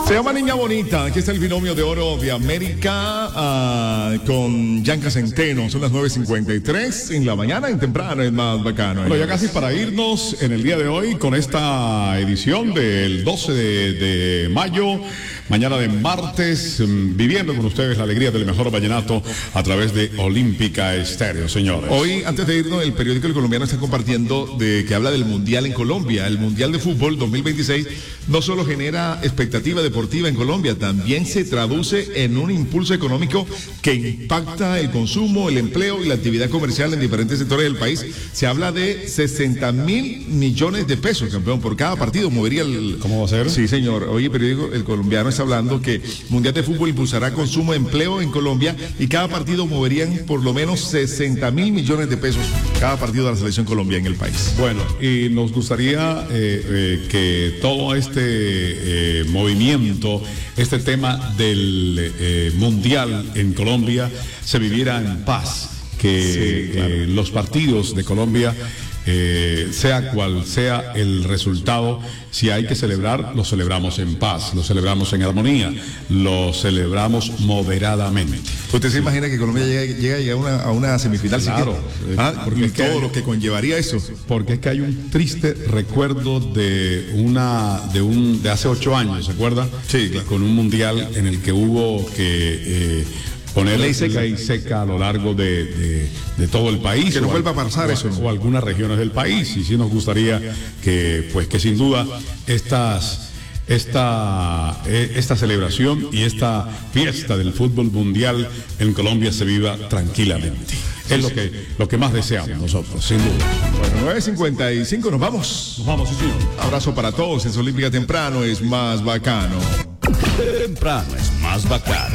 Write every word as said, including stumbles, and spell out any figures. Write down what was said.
Se llama Niña Bonita. Aquí está el binomio de oro de América uh, con Yanka Centeno. Son las nueve cincuenta y tres en la mañana, en temprano es más bacano. Bueno, ya casi para irnos en el día de hoy con esta edición del doce de, de mayo, mañana de martes, viviendo con ustedes la alegría del mejor vallenato a través de Olímpica Estéreo, señores. Hoy, antes de irnos, el periódico El Colombiano está compartiendo de que habla del Mundial en Colombia. El Mundial de Fútbol dos mil veintiséis no solo genera expectativa deportiva en Colombia, también se traduce en un impulso económico que impacta el consumo, el empleo y la actividad comercial en diferentes sectores del país. Se habla de sesenta mil millones de pesos, campeón, por cada partido. Movería el... ¿Cómo va a ser? Sí, señor. Hoy el periódico El Colombiano está hablando que Mundial de Fútbol impulsará consumo, empleo en Colombia y cada partido moverían por lo menos sesenta mil millones de pesos cada partido de la selección Colombia en el país. Bueno, y nos gustaría eh, eh, que todo este eh, movimiento, este tema del eh, Mundial en Colombia se viviera en paz, que sí, claro. eh, los partidos de Colombia, eh, sea cual sea el resultado, si hay que celebrar, lo celebramos en paz, lo celebramos en armonía, lo celebramos moderadamente. ¿Usted se imagina que Colombia llega, llega, llega a, una, a una semifinal? Claro, ¿Ah? Porque y todo hay, lo que conllevaría eso. Porque es que hay un triste recuerdo de una de un de hace ocho años, ¿se acuerda? Sí, claro. Con un mundial en el que hubo que eh, poner ley seca. ley seca a lo largo de, de, de todo el país. Que no vuelva a pasar o, eso. O algunas regiones del país. Y sí nos gustaría que, pues, que sin duda estas, esta, esta celebración y esta fiesta del fútbol mundial en Colombia se viva tranquilamente. Es lo que, lo que más deseamos nosotros, sin duda. Bueno, nueve cincuenta y cinco, nos vamos. Nos vamos, sí, señor. Abrazo para todos. En Olímpica temprano es más bacano. Temprano es más bacano.